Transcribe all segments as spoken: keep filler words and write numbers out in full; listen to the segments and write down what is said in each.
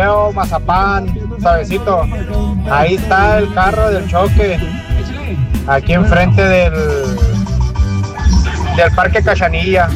Paseo Mazapán, suavecito. Ahí está el carro del choque. Aquí enfrente del, del Parque Cachanilla.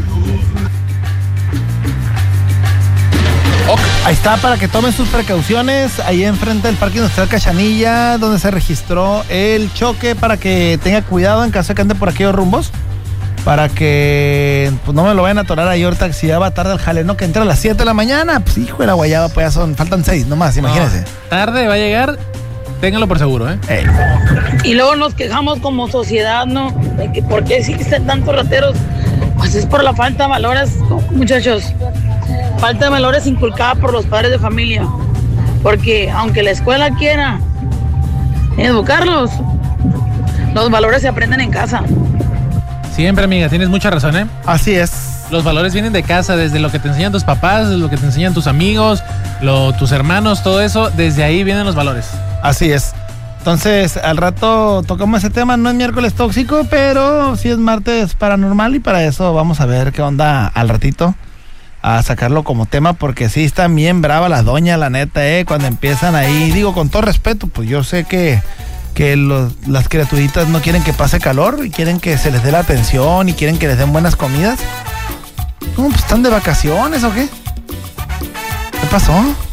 Okay. Ahí está, para que tomen sus precauciones, ahí enfrente del Parque Industrial Cachanilla, donde se registró el choque, para que tenga cuidado en caso de que ande por aquellos rumbos, para que pues, no me lo vayan a atorar ahí ahorita, si ya va tarde el jale, no, que entra a las siete de la mañana, pues hijo de la guayaba, pues ya son, faltan seis nomás, imagínense. No, tarde va a llegar, ténganlo por seguro, ¿eh? Ey. Y luego nos quejamos como sociedad, ¿no? De que por qué existen tantos rateros. Pues es por la falta de valores, muchachos. Falta de valores inculcada por los padres de familia. Porque aunque la escuela quiera educarlos, los valores se aprenden en casa. Siempre, amiga, tienes mucha razón, ¿eh? Así es. Los valores vienen de casa, desde lo que te enseñan tus papás, desde lo que te enseñan tus amigos, lo, tus hermanos, todo eso, desde ahí vienen los valores. Así es. Entonces, al rato tocamos ese tema, no es miércoles tóxico, pero sí es martes paranormal, y para eso vamos a ver qué onda al ratito, a sacarlo como tema, porque sí está bien brava la doña, la neta, eh, cuando empiezan ahí, digo, con todo respeto, pues yo sé que, que los, las criaturitas no quieren que pase calor, y quieren que se les dé la atención, y quieren que les den buenas comidas. ¿Cómo, pues están de vacaciones o qué? ¿Qué pasó?